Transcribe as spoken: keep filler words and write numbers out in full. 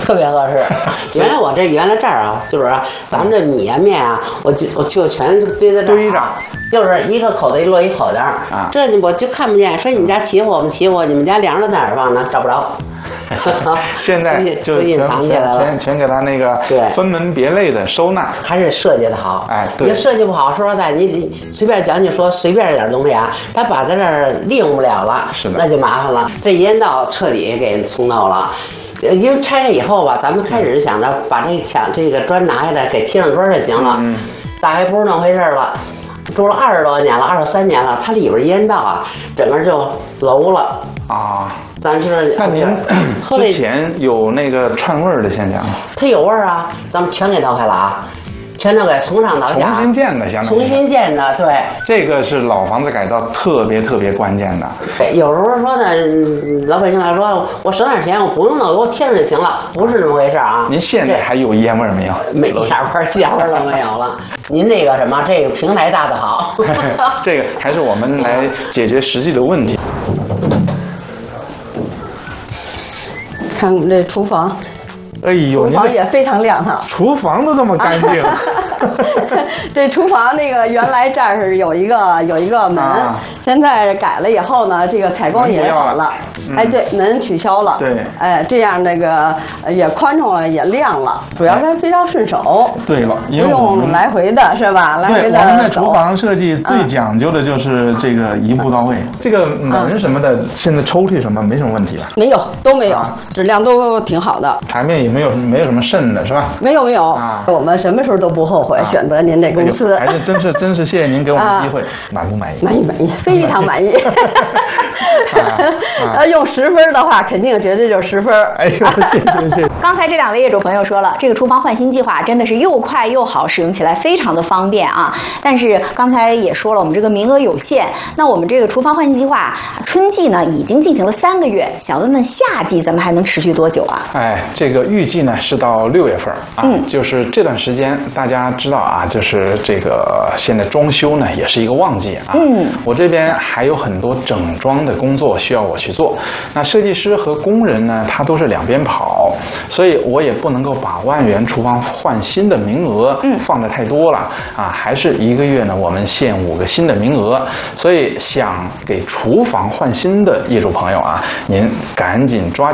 特别合适。原来我这原来这儿啊，就是咱们这米啊面啊，我就我就全堆在这儿，堆着，就是一个口袋一摞一口袋啊。这我就看不见，说你们家起火，我们起火，你们家粮食在哪儿放呢？找不着。 现在就隐藏起来了， 全全给它那个分门别类的收纳， 还是设计的好。 哎，对， 你设计不好，说实在，你随便讲，你说随便一点东西啊，他把在这儿利用不了了， 是的， 那就麻烦了。这烟道彻底给冲漏了。因为拆开以后吧，咱们开始想着把这墙这个砖拿下来给贴上砖就行了，嗯、大概不是那回事了。住了二十多年了，二十三年了，它里边烟道啊，整个就楼了啊。咱是那您之前有那个串味儿的现象吗？ 它有味儿啊，咱们全给弄开了啊。全都给从上到下重新建的，相当于重新建的，对， 这个是老房子改造特别特别关键的。 对，有时候说呢，老百姓来说，我省点钱，我不用弄，我贴上就行了，不是那么回事啊。 您现在还有烟味没有？ 没一点味儿，一点味儿都没有了。您这个什么，这个平台搭的好， 这个还是我们来解决实际的问题。 看我们这厨房。 哎呦， 厨房也非常亮堂， 厨房都这么干净。 这厨房那个原来这儿是有一个有一个门，啊、现在改了以后呢，这个采光也好了。嗯、哎，对，门取消了。 对， 哎，这样那个也宽敞了，也亮了，主要是非常顺手。 对了， 不用来回的是吧？来回的。 我们的厨房设计最讲究的就是这个一步到位。嗯、这个门什么的，嗯、现在抽屉什么没什么问题吧？ 没有，都没有，啊、质量都挺好的。 台面也没有没有什么渗的是吧？ 没有没有啊，我们什么时候都不后悔选择您这公司。 还是真是真是谢谢您给我们机会，满不满意？ 满意满意，非常满意。呃，用十分的话，肯定绝对就十分。 哎呦，谢谢谢谢。 刚才这两位业主朋友说了，这个厨房换新计划真的是又快又好，使用起来非常的方便啊。但是刚才也说了，我们这个名额有限。那我们这个厨房换新计划春季呢已经进行了三个月，想问问夏季咱们还能持续多久啊？ 哎，这个预计呢是到六月份啊，嗯、就是这段时间大家知道啊，就是这个现在装修呢也是一个旺季啊。嗯，我这边还有很多整装的工作需要我去做。那设计师和工人呢，他都是两边跑，所以我也不能够把万元厨房换新的名额放得太多了啊，还是一个月呢我们限五个新的名额。所以想给厨房换新的业主朋友啊，您赶紧抓